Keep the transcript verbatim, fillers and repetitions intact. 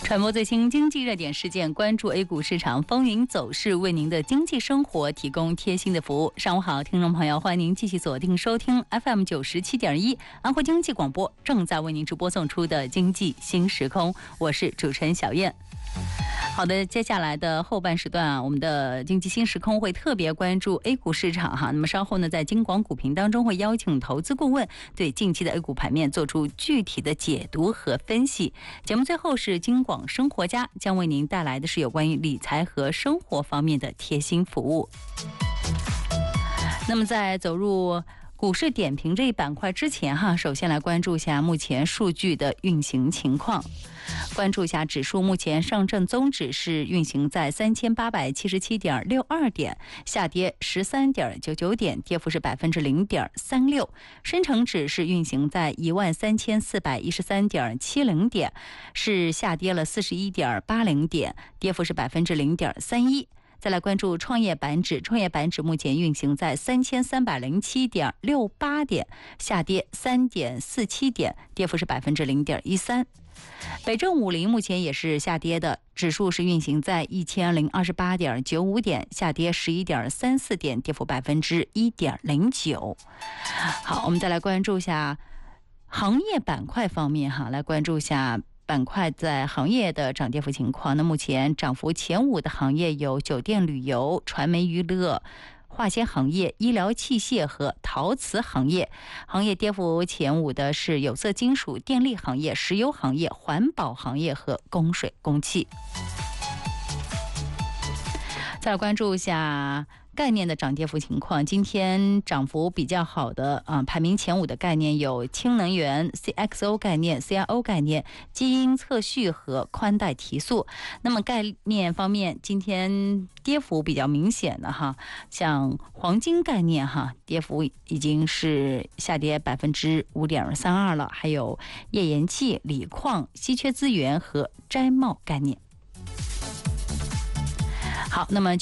传播最新经济热点事件，关注 A 股市场风云走势，为您的经济生活提供贴心的服务。上午好，听众朋友，欢迎您继续锁定收听 F M 九十七点一安徽经济广播正在为您直播送出的经济新时空，我是主持人小燕。好的，接下来的后半时段啊，我们的经济新时空会特别关注 A 股市场哈。那么稍后呢，在金广股评当中会邀请投资顾问对近期的 A 股盘面做出具体的解读和分析。节目最后是金广生活家将为您带来的是有关于理财和生活方面的贴心服务。那么在走入股市点评这一板块之前哈，首先来关注一下目前数据的运行情况。关注一下指数，目前上证综指是运行在三千八百七十七点六二点，下跌十三点九九点，跌幅是百分之零点三六。深成指是运行在一万三千四百一十三点七零点，是下跌了四十一点八零点，跌幅是百分之零点三一。再来关注创业板指，创业板指目前运行在三千三百零七点六八点，下跌三点四七点，跌幅是百分之零点一三。北证五零目前也是下跌的，指数是运行在一千零二十八点九五点，下跌十一点三四点，跌幅百分之一点零九。好，我们再来关注一下行业板块方面哈，来关注一下板块在行业的涨跌幅情况。那目前涨幅前五的行业有酒店旅游、传媒娱乐、化纤行业、医疗器械和陶瓷行业。行业跌幅前五的是有色金属、电力行业、石油行业、环保行业和供水供气。再来关注一下概念的涨跌幅情况。今天涨幅比较好的啊，排名前五的概念有氢能源、C X O 概念、C R O 概念、基因测序和宽带提速。那么概念方面，今天跌幅比较明显的哈，像黄金概念哈，跌幅已经是下跌百分之五点三二了，还有页岩气、锂矿、稀缺资源和摘帽概念。好，那么